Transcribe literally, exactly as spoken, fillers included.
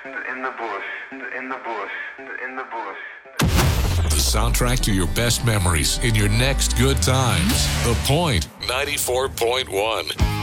in the bush, in the bush, in the bush. The soundtrack to your best memories in your next good times. The Point ninety-four point one.